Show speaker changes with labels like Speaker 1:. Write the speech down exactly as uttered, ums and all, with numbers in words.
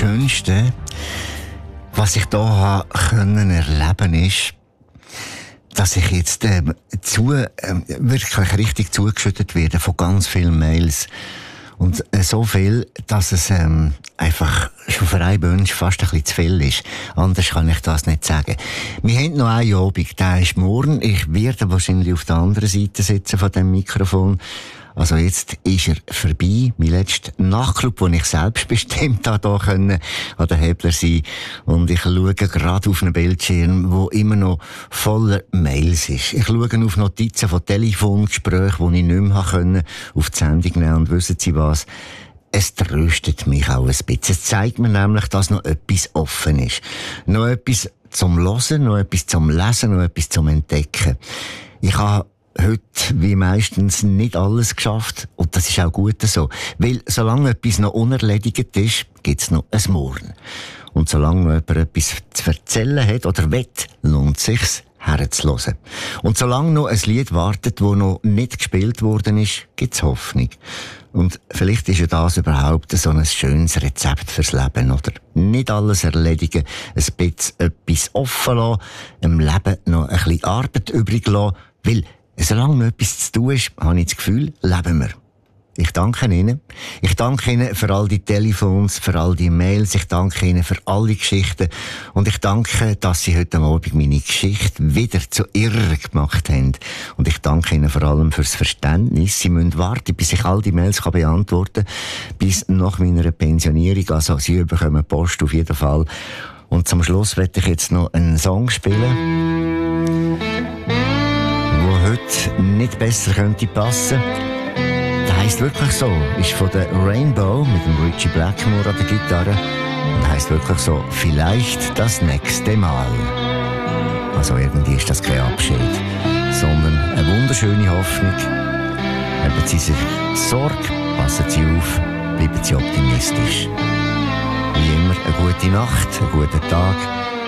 Speaker 1: Schönste, was ich da habe können erleben, ist, dass ich jetzt ähm, zu, ähm, wirklich richtig zugeschüttet werde von ganz vielen Mails. Und äh, so viel, dass es ähm, einfach schon für einen Wunsch fast ein bisschen zu viel ist. Anders kann ich das nicht sagen. Wir haben noch einen Abend, der ist morgen. Ich werde wahrscheinlich auf der anderen Seite sitzen von dem Mikrofon. Also jetzt ist er vorbei. Mein letzter Nachtclub, den ich selbstbestimmt habe, hier können, an der Hebler sein. Und ich schaue gerade auf einen Bildschirm, wo immer noch voller Mails ist. Ich schaue auf Notizen von Telefongesprächen, die ich nicht mehr können, auf die Sendung nehmen. Und wissen Sie was? Es tröstet mich auch ein bisschen. Es zeigt mir nämlich, dass noch etwas offen ist. Noch etwas zum Hören, noch etwas zum Lesen, noch etwas zum Entdecken. Ich habe heute, wie meistens, nicht alles geschafft. Und das ist auch gut so. Weil, solange etwas noch unerledigt ist, gibt's noch ein Morgen. Und solange noch jemand etwas zu erzählen hat oder will, lohnt es sich, herzuhören. Und solange noch ein Lied wartet, das noch nicht gespielt worden ist, gibt's Hoffnung. Und vielleicht ist ja das überhaupt so ein schönes Rezept fürs Leben, oder? Nicht alles erledigen, ein bisschen etwas offen lassen, im Leben noch ein bisschen Arbeit übrig lassen, weil solange noch etwas zu tun ist, habe ich das Gefühl, leben wir. Ich danke Ihnen. Ich danke Ihnen für all die Telefons, für all die Mails. Ich danke Ihnen für alle Geschichten. Und ich danke, dass Sie heute Abend meine Geschichte wieder zu Ihrer gemacht haben. Und ich danke Ihnen vor allem fürs Verständnis. Sie müssen warten, bis ich all die Mails kann beantworten kann, bis nach meiner Pensionierung. Also, Sie bekommen Post auf jeden Fall. Und zum Schluss werde ich jetzt noch einen Song spielen, der heute nicht besser könnte passen. Der heisst wirklich so, ist von der Rainbow mit dem Richie Blackmore an der Gitarre. Und der heisst wirklich so, vielleicht das nächste Mal. Also irgendwie ist das kein Abschied, sondern eine wunderschöne Hoffnung. Haben Sie sich Sorge, passen Sie auf, bleiben Sie optimistisch. Wie immer, eine gute Nacht, einen guten Tag.